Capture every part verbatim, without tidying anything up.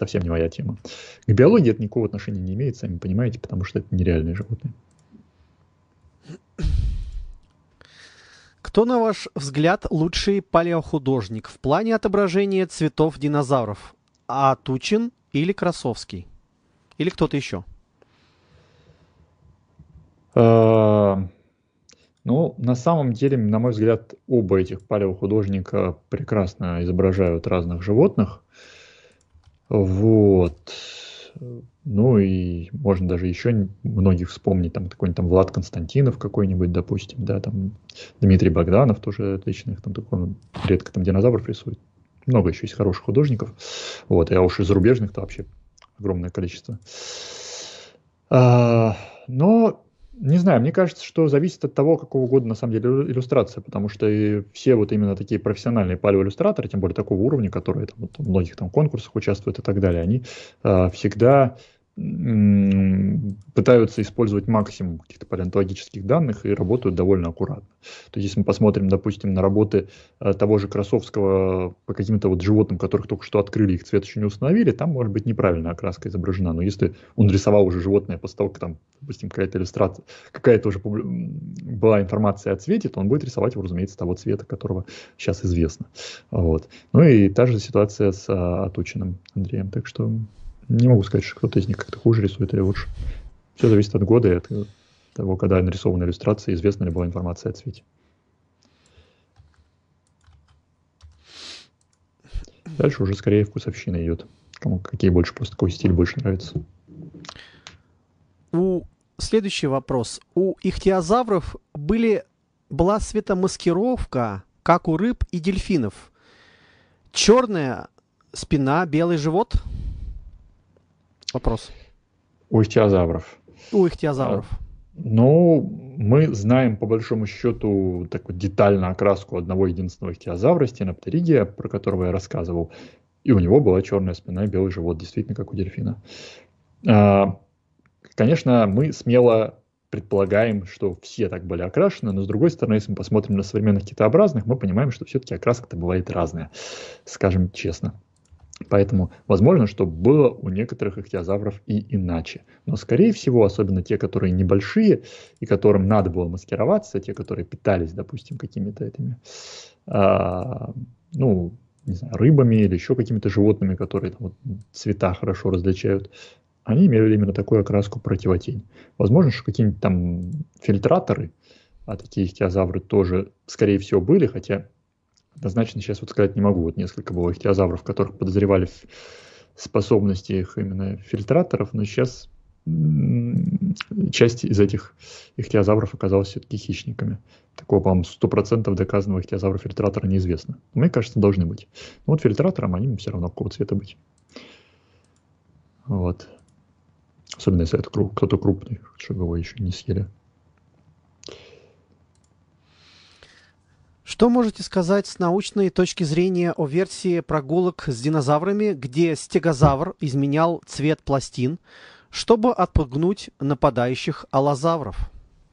совсем не моя тема. К биологии это никакого отношения не имеет, сами понимаете, потому что это нереальные животные. Кто, на ваш взгляд, лучший палеохудожник в плане отображения цветов динозавров? Атучин или Красовский? Или кто-то еще? А, ну, на самом деле, на мой взгляд, оба этих палеохудожника прекрасно изображают разных животных. Вот. Ну и можно даже еще многих вспомнить, там какой-нибудь там Влад Константинов какой-нибудь, допустим, да, там Дмитрий Богданов тоже отличный, там такой, он редко там динозавров рисует. Много еще есть хороших художников. Вот, а уж и зарубежных-то вообще огромное количество. А, но не знаю, мне кажется, что зависит от того, какого года на самом деле иллюстрация, потому что и все вот именно такие профессиональные палеоиллюстраторы, тем более такого уровня, которые там, вот, в многих там конкурсах участвуют и так далее, они а, всегда м, пытаются использовать максимум каких-то палеонтологических данных и работают довольно аккуратно. То есть, если мы посмотрим, допустим, на работы а, того же Красовского по каким-то вот животным, которых только что открыли, их цвет еще не установили, там может быть неправильная окраска изображена. Но если он рисовал уже животное после того, как там, допустим, какая-то иллюстрация, какая-то уже была информация о цвете, то он будет рисовать его, разумеется, того цвета, которого сейчас известно. Вот. Ну и та же ситуация с а, Атучиным Андреем. Так что не могу сказать, что кто-то из них как-то хуже рисует или лучше. Все зависит от года и от того, когда нарисована иллюстрация, известна ли была информация о цвете. Дальше уже скорее вкусовщина идет. Кому какие больше, просто какой стиль больше нравится. У... Следующий вопрос. У ихтиозавров были... была светомаскировка, как у рыб и дельфинов. Черная спина, белый живот? Вопрос. У ихтиозавров. У ихтиозавров. А, ну, мы знаем по большому счету такую детально окраску одного единственного ихтиозавра, стеноптеригия, про которого я рассказывал. И у него была черная спина и белый живот, действительно, как у дельфина. А, конечно, мы смело предполагаем, что все так были окрашены, но с другой стороны, если мы посмотрим на современных китообразных, мы понимаем, что все-таки окраска-то бывает разная, скажем честно. Поэтому возможно, что было у некоторых ихтиозавров и иначе. Но, скорее всего, особенно те, которые небольшие и которым надо было маскироваться, те, которые питались, допустим, какими-то этими, а, ну, не знаю, рыбами или еще какими-то животными, которые там, вот, цвета хорошо различают, они имели именно такую окраску противотень. Возможно, что какие-нибудь там фильтраторы, а такие ихтиозавры тоже, скорее всего, были, хотя однозначно сейчас вот сказать не могу. Вот несколько было ихтиозавров, которых подозревали в способности их именно фильтраторов, но сейчас м- часть из этих ихтиозавров оказалась все-таки хищниками. Такого, по-моему, сто процентов доказанного ихтиозавра-фильтратора неизвестно. Мне кажется, должны быть. Но вот фильтратором они все равно какого цвета быть. Вот. Особенно если это круг, кто-то крупный, чтобы его еще не съели. Что можете сказать с научной точки зрения о версии прогулок с динозаврами, где стегозавр изменял цвет пластин, чтобы отпугнуть нападающих аллозавров?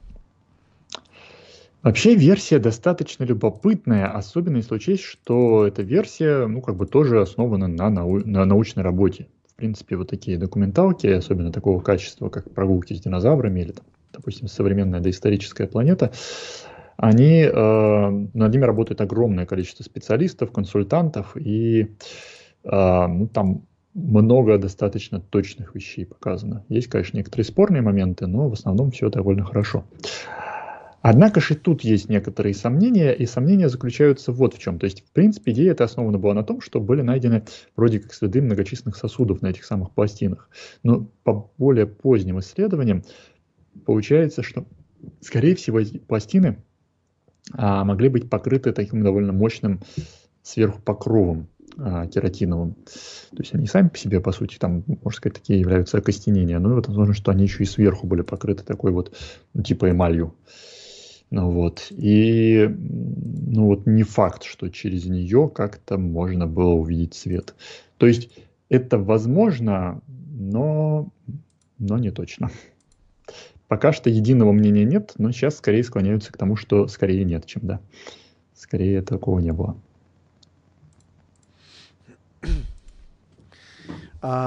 Вообще версия достаточно любопытная, особенно если учесть, что эта версия, ну, как бы тоже основана на, нау- на научной работе. В принципе, вот такие документалки, особенно такого качества, как прогулки с динозаврами или, там, допустим, современная доисторическая планета, они, э, над ними работает огромное количество специалистов, консультантов, и э, ну, там много достаточно точных вещей показано. Есть, конечно, некоторые спорные моменты, но в основном все довольно хорошо. Однако же тут есть некоторые сомнения, и сомнения заключаются вот в чем. То есть, в принципе, идея эта основана была на том, что были найдены вроде как следы многочисленных сосудов на этих самых пластинах. Но по более поздним исследованиям получается, что, скорее всего, эти пластины а, могли быть покрыты таким довольно мощным сверху покровом а, кератиновым. То есть они сами по себе, по сути, там, можно сказать, такие являются окостенения. Но вот возможно, что они еще и сверху были покрыты такой вот, ну, типа эмалью. Ну вот, и ну вот не факт, что через нее как-то можно было увидеть свет. То есть это возможно, но, но не точно. Пока что единого мнения нет, но сейчас скорее склоняются к тому, что скорее нет, чем да. Скорее такого не было. А,